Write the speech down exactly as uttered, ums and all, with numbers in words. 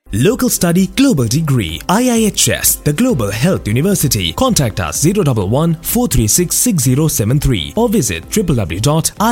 Local Study Global Degree I I H S, the Global Health University. Contact us zero one one four three six six zero seven three or visit w w w dot i